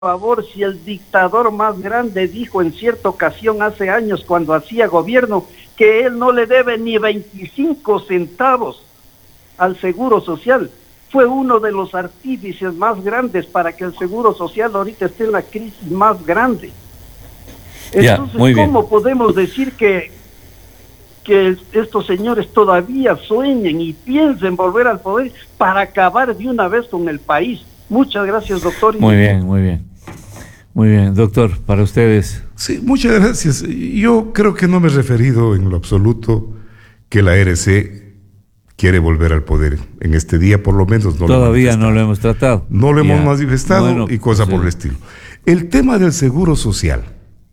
favor, si el dictador más grande dijo en cierta ocasión hace años cuando hacía gobierno que él no le debe ni 25 centavos al Seguro Social, fue uno de los artífices más grandes para que el Seguro Social ahorita esté en la crisis más grande. Entonces, ¿cómo podemos decir que estos señores todavía sueñen y piensen volver al poder para acabar de una vez con el país? Muchas gracias, doctor. Muy bien, muy bien. Muy bien, doctor, para ustedes. Sí, muchas gracias. Yo creo que no me he referido en lo absoluto que la RC quiere volver al poder. En este día, por lo menos, todavía no lo hemos tratado. No lo hemos manifestado y cosas por el estilo. El tema del seguro social,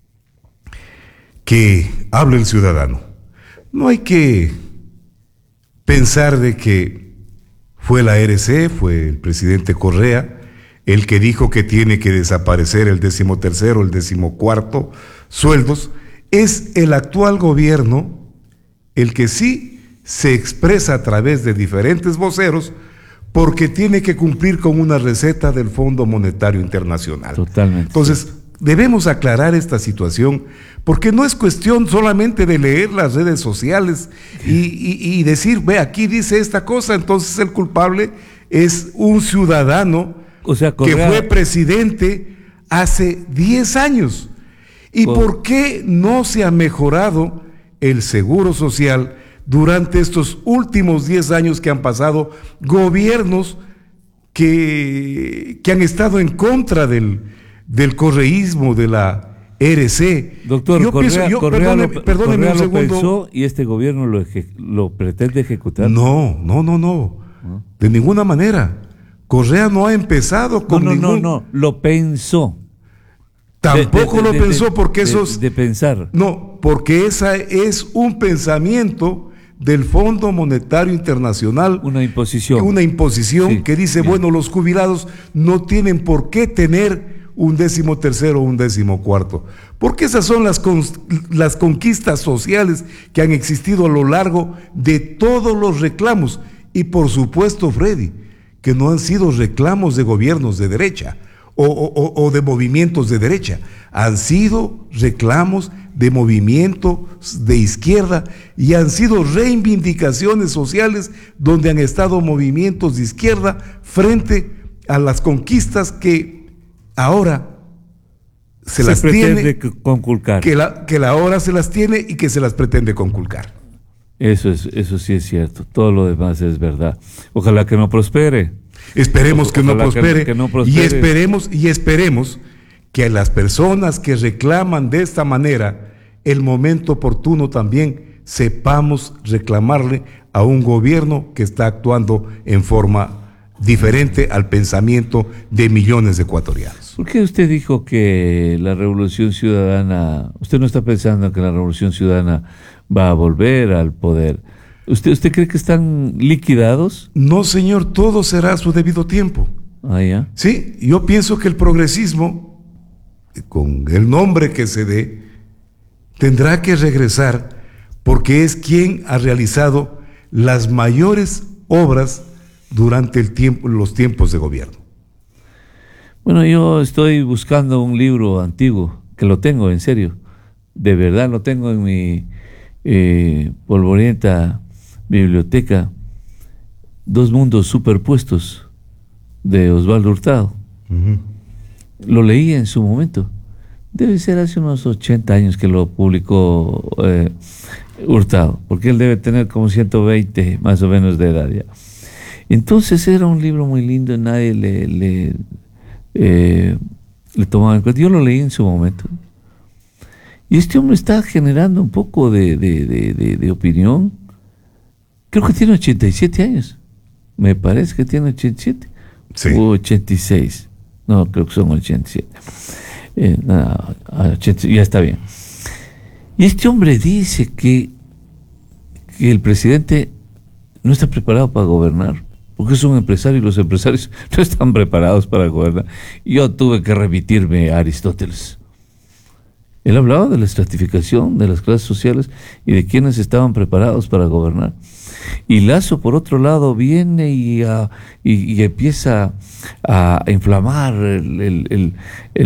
que habla el ciudadano, no hay que pensar de que fue la RC, fue el presidente Correa, el que dijo que tiene que desaparecer el 13º, el 14º sueldos. Es el actual gobierno el que sí se expresa a través de diferentes voceros porque tiene que cumplir con una receta del Fondo Monetario Internacional. Totalmente. Entonces, debemos aclarar esta situación porque no es cuestión solamente de leer las redes sociales y decir, ve, aquí dice esta cosa, entonces el culpable es un ciudadano que fue presidente hace 10 años. ¿Y por qué no se ha mejorado el seguro social durante estos últimos 10 años que han pasado gobiernos que han estado en contra del correísmo, de la RC? Doctor, perdóneme un segundo. Pensó y este gobierno lo pretende ejecutar. No. De ninguna manera. Correa no ha empezado con No, lo pensó. Tampoco lo pensó porque eso es... De pensar. No, porque esa es un pensamiento del Fondo Monetario Internacional. Una imposición. Una imposición, sí, que dice, bien, bueno, los jubilados no tienen por qué tener un 13º o un 14º, porque esas son las conquistas sociales que han existido a lo largo de todos los reclamos. Y por supuesto, Freddy, que no han sido reclamos de gobiernos de derecha o de movimientos de derecha, han sido reclamos de movimientos de izquierda y han sido reivindicaciones sociales donde han estado movimientos de izquierda frente a las conquistas que ahora se las tiene conculcar. Que ahora se las tiene y que se las pretende conculcar. Eso sí es cierto, todo lo demás es verdad. Ojalá que no prospere. Esperemos que no prospere, y esperemos que a las personas que reclaman de esta manera, el momento oportuno también sepamos reclamarle a un gobierno que está actuando en forma diferente al pensamiento de millones de ecuatorianos. ¿Por qué usted dijo que la Revolución Ciudadana, usted no está pensando que la Revolución Ciudadana va a volver al poder? ¿Usted cree que están liquidados? No, señor, todo será a su debido tiempo. Ah, ¿ya? Sí, yo pienso que el progresismo, con el nombre que se dé, tendrá que regresar porque es quien ha realizado las mayores obras durante los tiempos de gobierno. Bueno, yo estoy buscando un libro antiguo, que lo tengo, en serio, de verdad lo tengo en mi polvorienta biblioteca, Dos mundos superpuestos, de Osvaldo Hurtado. Uh-huh. Lo leí en su momento, debe ser hace unos 80 años que lo publicó Hurtado, porque él debe tener como 120 más o menos de edad ya. Entonces era un libro muy lindo, nadie le tomaba en cuenta. Yo lo leí en su momento. Y este hombre está generando un poco de opinión. Creo que tiene 87 años. Me parece que tiene 87. Sí. O 86. No, creo que son 87. 80, ya está bien. Y este hombre dice que el presidente no está preparado para gobernar, porque es un empresario y los empresarios no están preparados para gobernar. Yo tuve que remitirme a Aristóteles. Él hablaba de la estratificación de las clases sociales y de quienes estaban preparados para gobernar. Y Lazo, por otro lado, viene y empieza a inflamar